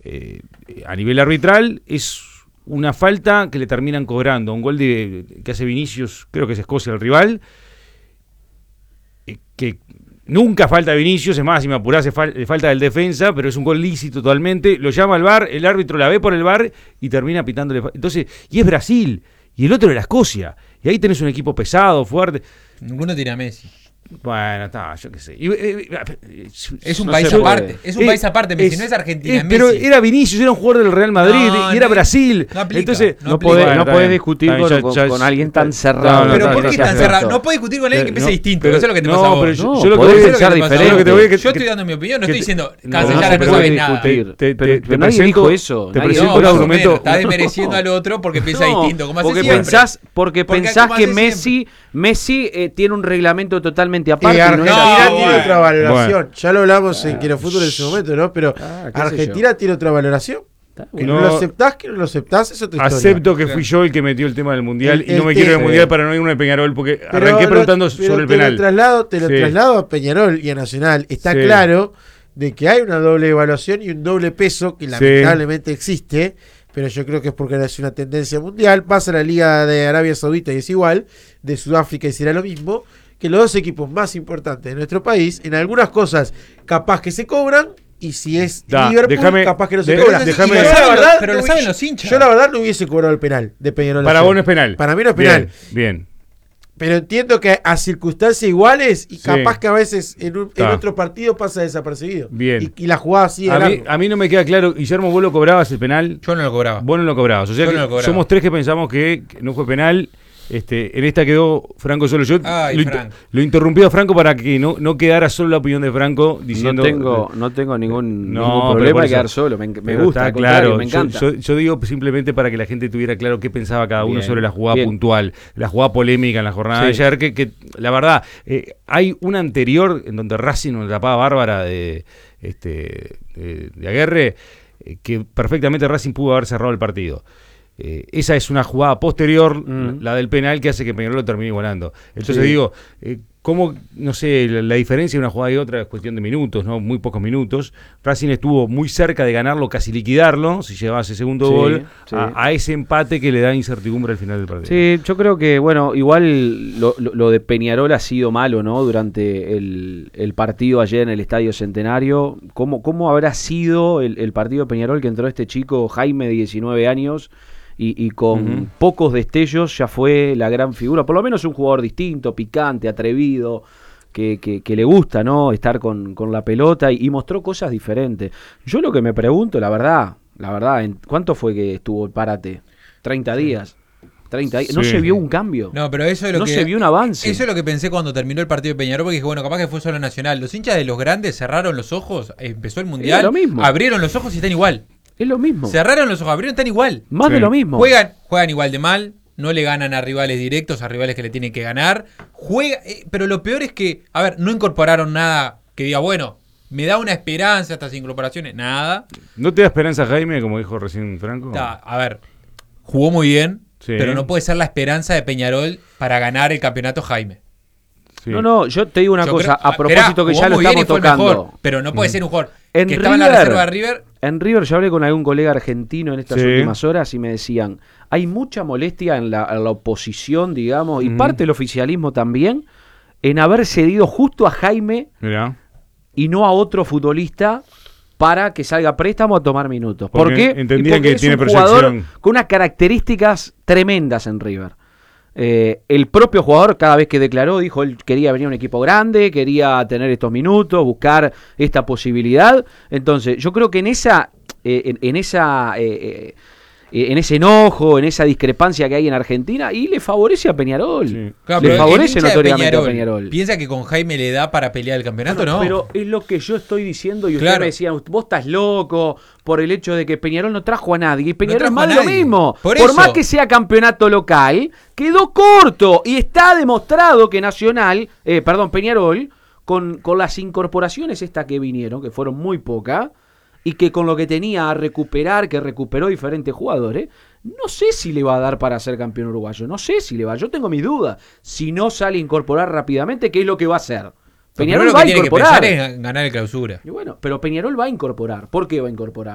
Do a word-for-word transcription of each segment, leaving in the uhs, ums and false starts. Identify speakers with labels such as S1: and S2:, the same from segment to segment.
S1: eh, a nivel arbitral es una falta que le terminan cobrando, un gol de que hace Vinicius, creo que es Escocia el rival, eh, que nunca falta Vinicius, es más, si me apurás es fal- falta del defensa, pero es un gol lícito totalmente, lo llama al V A R, el árbitro la ve por el V A R y termina pitándole. fa- Entonces, y es Brasil, y el otro era Escocia, y ahí tenés un equipo pesado, fuerte.
S2: Ninguno tiene a Messi.
S1: Bueno, está, yo qué sé. Y, eh, eh,
S2: Es un
S1: no
S2: país
S1: sé,
S2: aparte, es un
S1: eh,
S2: país aparte, Messi,
S1: es-
S2: no es Argentina,
S1: eh,
S2: es
S1: pero
S2: Messi.
S1: era Vinicius, era un jugador del Real Madrid
S2: No,
S1: y era
S2: no,
S1: Brasil.
S2: no aplica,
S1: Entonces,
S2: no
S3: No
S2: aplica.
S3: podés,
S1: Bueno,
S3: no
S1: está
S3: podés
S1: bien,
S3: discutir
S1: está bien,
S3: con,
S1: ya-
S3: con-
S1: ya-
S3: con alguien
S1: está-
S3: tan cerrado.
S1: no, no,
S2: Pero
S1: está
S2: ¿por
S1: bien,
S2: qué
S1: está
S2: tan
S1: bien.
S2: cerrado? No puedes discutir con alguien que piensa
S1: No,
S2: distinto,
S1: pero-
S2: eso es lo que te
S1: no,
S2: pasa a vos.
S1: pero yo,
S3: No,
S1: yo lo que
S3: podés
S1: voy a
S3: pensar
S1: decir-
S3: diferente.
S1: yo lo que te voy a- que-
S2: Yo estoy
S1: que-
S2: dando mi opinión, no
S1: que
S2: estoy
S1: te-
S2: diciendo
S1: no,
S2: cancellar
S1: no,
S2: no
S1: pero
S2: saben
S1: nadie
S2: nada.
S1: Te, te, te,
S3: Pero-
S1: te
S3: pero nadie
S1: presento-
S3: dijo eso,
S1: Te
S3: nadie-
S1: presento
S2: No,
S1: un
S2: más o
S1: argumento.
S2: menos, está desmereciendo al otro porque piensa
S3: No,
S2: distinto, como hace
S3: porque
S2: siempre.
S3: pensás, porque
S2: Porque
S3: pensás
S2: como
S3: que
S2: hace
S3: Messi, Messi eh, tiene un reglamento totalmente
S4: Y
S3: aparte. y no es
S4: Argentina
S3: así.
S4: tiene
S2: bueno.
S4: otra valoración.
S1: Bueno.
S4: Ya lo hablamos en Quiero Fútbol en su momento, ¿no? Pero
S3: Ah, qué sé
S4: Argentina tiene otra valoración.
S3: Está
S4: Que
S3: bueno.
S4: no,
S1: No.
S4: lo aceptás, que no lo aceptás, es otra historia.
S1: Acepto que fui yo el que metió el tema del Mundial
S4: El-
S1: y no me
S4: el
S1: quiero ir al
S4: tema.
S1: Mundial para no irme a Peñarol porque
S4: Pero
S1: arranqué
S4: lo-
S1: preguntando
S4: pero
S1: sobre el
S4: te
S1: penal.
S4: Lo traslado, te lo
S1: Sí.
S4: traslado a Peñarol y a Nacional. Está
S1: Sí.
S4: claro de que hay una doble evaluación y un doble peso que
S1: Sí.
S4: lamentablemente existe, pero yo creo que es porque es una tendencia mundial. Pasa a la Liga de Arabia Saudita y es igual, de Sudáfrica y será lo mismo, que los dos equipos más importantes de nuestro país, en algunas cosas capaz que se cobran, y si es
S1: Da,
S4: Liverpool,
S1: déjame-
S4: capaz que no se
S1: de-
S4: cobra.
S1: déjame-
S4: Y yo,
S1: Pero
S4: la
S2: lo-
S4: verdad,
S2: pero lo
S4: no
S2: saben
S4: hubiese-
S2: los hinchas.
S4: Yo la verdad no hubiese cobrado el penal de Peñarol.
S1: Para
S4: ayer.
S1: vos no es penal.
S4: Para mí no es penal.
S1: Bien, bien.
S4: Pero entiendo que a circunstancias iguales y
S1: Sí.
S4: capaz que a veces en, un- en
S1: Ta.
S4: otro partido pasa desapercibido.
S1: Bien.
S4: Y, y la jugada así de
S1: A mí,
S4: largo.
S1: a mí no me queda claro, Guillermo, vos lo cobrabas el penal,
S2: Yo no lo cobraba.
S1: vos no lo cobrabas. O sea
S2: Yo
S1: que
S2: no lo cobraba.
S1: somos tres que pensamos que, que no fue penal. Este, en esta quedó Franco solo. Yo
S2: Ay,
S1: lo, inter-
S2: Franco.
S1: lo interrumpí a Franco para que no, no quedara solo la opinión de Franco diciendo.
S3: No tengo, no tengo ningún,
S1: No,
S3: ningún
S1: pero
S3: problema
S1: por
S3: de
S1: eso-
S3: quedar solo. Me, me
S1: Pero
S3: gusta,
S1: está
S3: al contrario,
S1: claro.
S3: me encanta.
S1: Yo, yo- yo digo simplemente para que la gente tuviera claro qué pensaba cada uno
S3: Bien,
S1: sobre la jugada
S3: bien.
S1: puntual, la jugada polémica en la jornada de
S3: Sí.
S1: ayer. Que, que la verdad, eh, hay una anterior en donde Racing una tapada bárbara de, este, de, de Aguerre, eh, que perfectamente Racing pudo haber cerrado el partido. Eh, esa es una jugada posterior,
S3: Mm.
S1: la del penal, que hace que Peñarol lo termine igualando. Entonces
S3: Sí.
S1: digo, eh, ¿cómo, no sé, la, la diferencia de una jugada y otra es cuestión de minutos, ¿no? Muy pocos minutos. Racing estuvo muy cerca de ganarlo, casi liquidarlo, si llegaba ese segundo
S3: Sí,
S1: gol,
S3: sí.
S1: a, a ese empate que le da incertidumbre al final del partido.
S3: Sí, yo creo que, bueno, igual lo, lo- lo de Peñarol ha sido malo, ¿no? Durante el, el partido ayer en el Estadio Centenario. ¿Cómo, cómo habrá sido el, el partido de Peñarol que entró este chico, Jaime, de diecinueve años, y, y con
S1: Ujú.
S3: pocos destellos ya fue la gran figura? Por lo menos un jugador distinto, picante, atrevido, que, que, que le gusta, ¿no? Estar con, con la pelota y, y mostró cosas diferentes. Yo lo que me pregunto, la verdad, la verdad, ¿en ¿cuánto fue que estuvo el parate? treinta días. treinta días. No
S1: Sí.
S3: se vio un cambio.
S2: No, pero eso es lo
S3: No
S2: que.
S3: se vio un avance.
S2: Eso es lo que pensé cuando terminó el partido de Peñarol, porque dije, bueno, capaz que fue solo Nacional. Los hinchas de los grandes cerraron los ojos, empezó el Mundial,
S3: lo mismo.
S2: abrieron los ojos y están igual.
S3: Es lo mismo.
S2: Cerraron los ojos, abrieron, están igual.
S3: Más
S1: Sí.
S3: de lo mismo.
S2: Juegan, juegan igual de mal, no le ganan a rivales directos, a rivales que le tienen que ganar. Juega, eh, pero lo peor es que, a ver, no incorporaron nada que diga, bueno, me da una esperanza estas incorporaciones, nada.
S1: ¿No te da esperanza, Jaime, como dijo recién Franco?
S2: Está, a ver, jugó muy bien,
S1: Sí.
S2: pero no puede ser la esperanza de Peñarol para ganar el campeonato Jaime.
S1: Sí.
S3: No, no, yo te digo una
S2: Yo
S3: cosa,
S2: creo-
S3: a propósito
S2: Esperá,
S3: que
S2: jugó
S3: ya lo
S2: muy bien y
S3: estamos
S2: fue el mejor,
S3: tocando.
S2: pero no puede ser un jugador
S3: En
S2: que estaba en la
S3: River-
S2: reserva de River.
S3: En River yo hablé con algún colega argentino en estas
S1: Sí.
S3: últimas horas y me decían, hay mucha molestia en la, en la oposición, digamos, y
S1: Ujú.
S3: parte del oficialismo también, en haber cedido justo a Jaime
S1: Mirá.
S3: y no a otro futbolista para que salga a préstamo a tomar minutos. ¿Por
S1: Porque
S3: qué?
S1: entendían
S3: Y porque
S1: que
S3: es
S1: tiene
S3: un jugador
S1: proyección.
S3: con unas características tremendas en River. Eh, el propio jugador cada vez que declaró dijo él quería venir a un equipo grande, quería tener estos minutos, buscar esta posibilidad. Entonces yo creo que en esa eh, en, en esa eh, eh, en ese enojo, en esa discrepancia que hay en Argentina, y le favorece a Peñarol.
S1: Sí.
S2: Claro,
S3: le
S2: pero el
S3: favorece
S2: hincha de
S3: notoriamente a Peñarol.
S2: ¿Piensa que con Jaime le da para pelear el campeonato?
S3: Bueno,
S2: No.
S3: pero es lo que yo estoy diciendo y ustedes
S2: Claro.
S3: me decían, vos estás loco por el hecho de que Peñarol no trajo a nadie. Y Peñarol
S2: trajo
S3: es más
S2: a
S3: de lo
S2: nadie.
S3: mismo.
S2: Por
S3: Por,
S2: eso.
S3: más que sea campeonato local, quedó corto. Y está demostrado que Nacional, eh, perdón, Peñarol, con, con las incorporaciones estas que vinieron, que fueron muy pocas, y que con lo que tenía a recuperar, que recuperó diferentes jugadores, no sé si le va a dar para ser campeón uruguayo. No sé si le va. Yo tengo mis dudas. Si no sale a incorporar rápidamente, ¿qué es lo que va a hacer?
S2: Lo
S3: Peñarol
S2: primero
S3: va
S2: que
S3: a
S2: tiene que
S3: incorporar.
S2: pensar es ganar el clausura.
S3: Y bueno, pero Peñarol va a incorporar. ¿Por qué va a incorporar?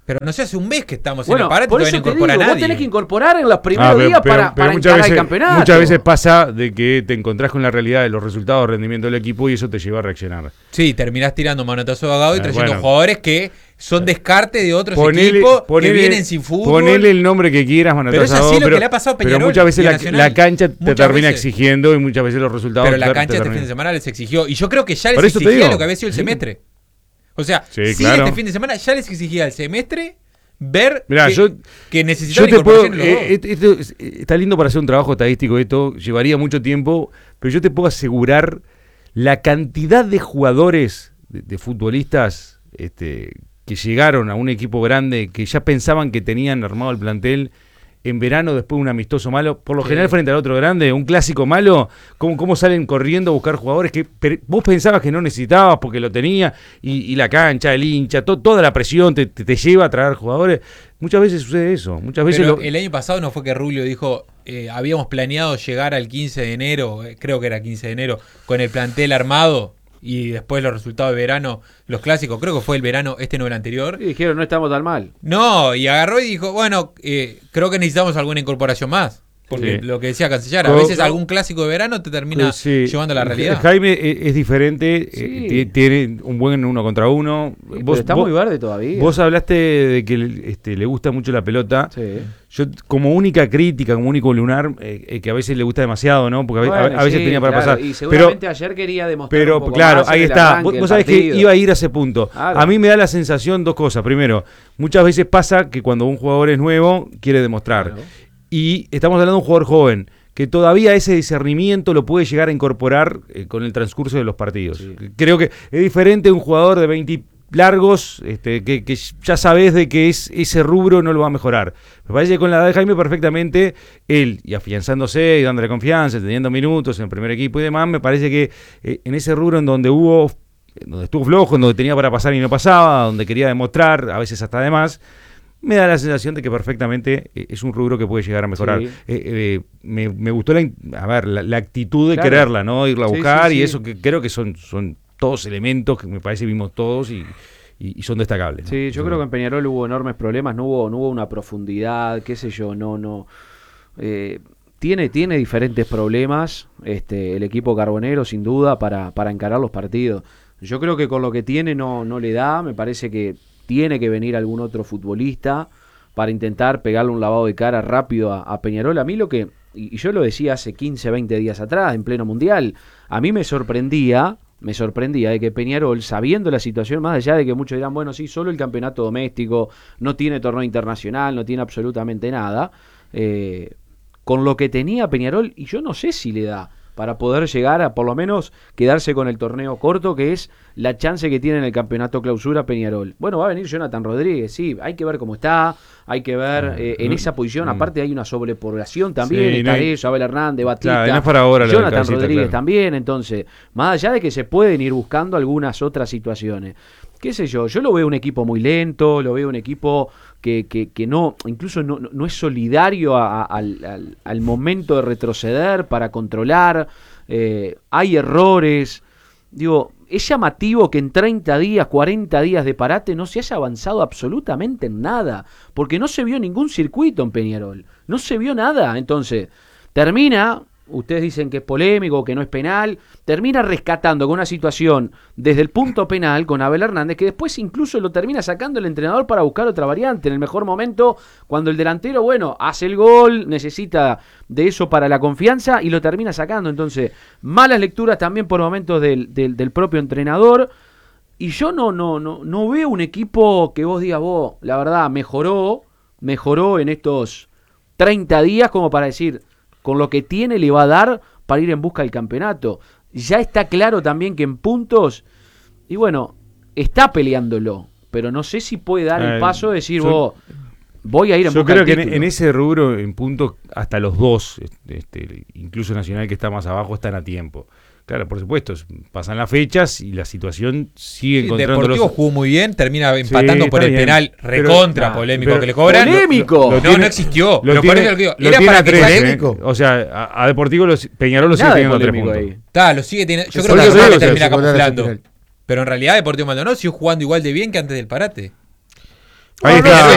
S2: Pero no sé, hace un mes que estamos
S3: Bueno,
S2: en el parate y
S3: por
S2: todavía
S3: eso
S2: no
S3: te
S2: incorpora
S3: digo,
S2: a
S3: vos
S2: nadie.
S3: tenés que incorporar en los primeros
S1: Ah, pero-
S3: días
S1: pero-
S3: para,
S1: pero
S3: para
S1: muchas
S3: encarar
S1: veces,
S3: el campeonato.
S1: muchas veces pasa de que te encontrás con la realidad de los resultados de rendimiento del equipo y eso te lleva a reaccionar.
S2: Sí, terminás tirando manotazo de ahogado y
S1: Ah,
S2: trayendo
S1: bueno.
S2: jugadores que son descarte de otros
S1: Ponele,
S2: equipos
S1: ponele-
S2: que vienen sin fútbol.
S1: ponele el nombre que quieras, manotazo
S2: Pero es así
S1: a
S2: lo
S1: pero,
S2: que le ha pasado a
S1: pero
S2: Peñarol
S1: muchas veces
S2: y a
S1: la,
S2: Nacional.
S1: la cancha te
S2: Muchas
S1: termina
S2: veces.
S1: exigiendo y muchas veces los resultados
S2: Pero la
S1: te-
S2: cancha
S1: te
S2: este
S1: terminan-
S2: fin de semana les exigió. Y yo creo que ya les
S1: Por eso te
S2: exigía
S1: digo.
S2: lo que había sido el
S1: Sí.
S2: semestre. O sea,
S1: Sí,
S2: sí,
S1: claro.
S2: este fin de semana ya les exigía el semestre ver
S1: Mirá,
S2: que,
S1: yo,
S2: que
S1: yo
S2: necesitaban
S1: te puedo.
S2: incorporación los dos.
S1: eh, eh, esto es- eh, está lindo para hacer un trabajo estadístico esto, llevaría mucho tiempo, pero yo te puedo asegurar la cantidad de jugadores, de, de futbolistas este, que llegaron a un equipo grande, que ya pensaban que tenían armado el plantel. En verano, después de un amistoso malo, por lo
S2: Sí.
S1: general frente al otro grande, un clásico malo, ¿cómo, cómo salen corriendo a buscar jugadores que per- vos pensabas que no necesitabas porque lo tenía, y, y la cancha, el hincha, to- toda la presión te, te, te lleva a traer jugadores? Muchas veces sucede eso, muchas veces
S2: Pero
S1: lo-
S2: el año pasado no fue que Rubio dijo, eh, habíamos planeado llegar al quince de enero, eh, creo que era quince de enero, con el plantel armado y después los resultados de verano, los clásicos, creo que fue el verano, este no el anterior.
S3: Y dijeron, no estamos tan mal.
S2: No, y agarró y dijo, bueno, eh, creo que necesitamos alguna incorporación más. Porque
S1: Sí.
S2: lo que decía Cancellar, a
S1: Co-
S2: veces
S1: co-
S2: algún clásico de verano te termina
S1: Sí.
S2: llevando a la realidad.
S1: Jaime eh, es diferente,
S3: Sí.
S1: eh, ti- tiene un buen uno contra uno.
S3: Sí, pero
S1: Vos,
S3: está
S1: vos-
S3: muy verde todavía.
S1: vos hablaste de que este, le gusta mucho la pelota.
S3: Sí.
S1: Yo, como única crítica, como único lunar, eh, eh, que a veces le gusta demasiado, ¿no? Porque a, ve- a-
S3: Bueno,
S1: a veces
S3: sí,
S1: tenía para
S3: claro,
S1: pasar.
S3: Y
S1: Pero,
S3: seguramente ayer quería demostrar
S1: pero
S3: un poco
S1: claro,
S3: más en
S1: ahí
S3: el
S1: está.
S3: arranque
S1: Vos,
S3: del
S1: vos sabés que
S3: partido.
S1: iba a ir a ese punto.
S3: Claro.
S1: A mí me da la sensación dos cosas. Primero, muchas veces pasa que cuando un jugador es nuevo, quiere demostrar.
S3: Claro.
S1: Y estamos hablando de un jugador joven, que todavía ese discernimiento lo puede llegar a incorporar eh, con el transcurso de los partidos.
S3: Sí.
S1: Creo que es diferente un jugador de veinte largos, este, que, que ya sabés de que es, ese rubro no lo va a mejorar. Me parece que con la edad de Jaime perfectamente, él, y afianzándose y dándole confianza, teniendo minutos en el primer equipo y demás, me parece que eh, en ese rubro en donde hubo, en donde estuvo flojo, en donde tenía para pasar y no pasaba, donde quería demostrar, a veces hasta de más, me da la sensación de que perfectamente eh, es un rubro que puede llegar a mejorar.
S3: Sí.
S1: Eh, eh, me, me gustó la, in- a ver, la, la actitud de
S3: Claro.
S1: quererla, ¿no? Irla a
S3: Sí,
S1: buscar
S3: sí,
S1: y
S3: sí.
S1: eso que creo que son, son todos elementos que me parece vimos todos y, y, y son destacables. ¿no?
S3: Sí, yo creo que en Peñarol hubo enormes problemas, no hubo, no hubo una profundidad, qué sé yo, no, no. eh, tiene, tiene diferentes problemas este, el equipo carbonero, sin duda, para, para encarar los partidos. Yo creo que con lo que tiene no, no le da, me parece que tiene que venir algún otro futbolista para intentar pegarle un lavado de cara rápido a, a Peñarol. A mí lo que, y, y yo lo decía hace quince, veinte días atrás, en pleno mundial, a mí me sorprendía, me sorprendía de que Peñarol, sabiendo la situación, más allá de que muchos dirán, bueno, sí, solo el campeonato doméstico, no tiene torneo internacional, no tiene absolutamente nada, eh, con lo que tenía Peñarol, y yo no sé si le da para poder llegar a por lo menos quedarse con el torneo corto, que es la chance que tiene en el campeonato clausura Peñarol. Bueno, va a venir Jonathan Rodríguez, sí, hay que ver cómo está, hay que ver eh, en esa posición,
S1: Mm.
S3: aparte hay una sobrepoblación también,
S1: Sí,
S3: está
S1: no hay-
S3: eso, Abel Hernández, Batista,
S1: Claro, y no es para ahora lo de
S3: Jonathan
S1: Cabecita,
S3: Rodríguez
S1: claro.
S3: también, entonces, más allá de que se pueden ir buscando algunas otras situaciones. Qué sé yo, yo lo veo un equipo muy lento, lo veo un equipo que, que, que no, incluso no, no es solidario a- a- al, al- al momento de retroceder para controlar, eh, hay errores, digo, es llamativo que en treinta días, cuarenta días de parate no se haya avanzado absolutamente en nada, porque no se vio ningún circuito en Peñarol, no se vio nada, entonces termina, ustedes dicen que es polémico, que no es penal, termina rescatando con una situación desde el punto penal con Abel Hernández, que después incluso lo termina sacando el entrenador para buscar otra variante, en el mejor momento, cuando el delantero, bueno, hace el gol, necesita de eso para la confianza y lo termina sacando. Entonces, malas lecturas también por momentos del, del, del propio entrenador. Y yo no, no, no, no veo un equipo que vos digas, vos, la verdad, mejoró, mejoró en estos treinta días como para decir, con lo que tiene le va a dar para ir en busca del campeonato. Ya está claro también que en puntos, y bueno, está peleándolo, pero no sé si puede dar el
S1: Eh,
S3: paso de decir,
S1: yo-
S3: vos, voy a ir en
S1: Yo
S3: busca
S1: creo
S3: del
S1: que en,
S3: título.
S1: en ese rubro, en puntos, hasta los dos, este, incluso Nacional que está más abajo, están a tiempo. Claro, por supuesto, pasan las fechas y la situación sigue
S2: Sí,
S1: encontrando
S2: Deportivo
S1: los...
S2: jugó muy bien, termina empatando
S1: Sí,
S2: por
S1: está
S2: el
S1: bien,
S2: penal
S1: pero-
S2: recontra
S1: nah,
S2: polémico
S1: pero-
S2: que le cobran.
S3: ¡Polémico!
S1: Lo
S2: No,
S1: tiene-
S2: no existió.
S1: Lo
S2: Pero por
S1: tiene,
S2: eso lo digo,
S1: lo
S2: era
S1: tiene
S2: para
S1: a
S2: que
S1: tres,
S2: Jaime-
S1: ¿eh?
S4: polémico.
S1: O sea, a, a Deportivo los, Peñarol lo sigue
S3: Nada de
S1: teniendo a tres
S3: polémico
S1: puntos.
S3: ahí.
S2: Ta, lo sigue teniendo. Yo
S4: Eso
S2: creo
S1: es
S2: que
S1: lo que
S2: Nacional
S1: digo,
S2: termina
S4: o sea,
S2: camuflando.
S4: final.
S2: Pero en realidad Deportivo Maldonado siguió jugando igual de bien que antes del parate.
S1: Ahí
S2: Por mí
S1: está.
S2: sí.